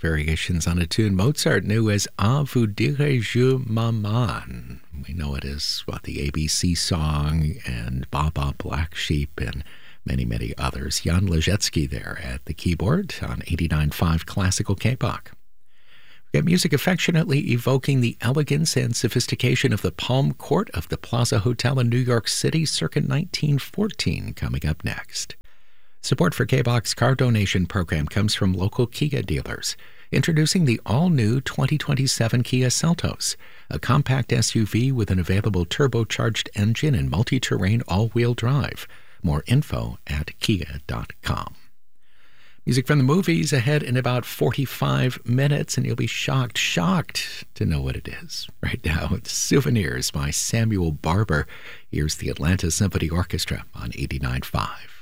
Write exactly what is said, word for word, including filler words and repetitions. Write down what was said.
variations on a tune Mozart knew as A vous dirai-je maman. We know it as, what, the A B C song and Baba Black Sheep and many, many others. Jan Ležecký there at the keyboard on eighty-nine point five Classical K-Pop. We've got music affectionately evoking the elegance and sophistication of the Palm Court of the Plaza Hotel in New York City circa nineteen fourteen coming up next. Support for K-Box car donation program comes from local Kia dealers, introducing the all-new twenty twenty-seven Kia Seltos, a compact S U V with an available turbocharged engine and multi-terrain all-wheel drive. More info at kia dot com. Music from the movies ahead in about forty-five minutes, and you'll be shocked, shocked to know what it is. Right now, it's Souvenirs by Samuel Barber. Here's the Atlanta Symphony Orchestra on eighty-nine point five.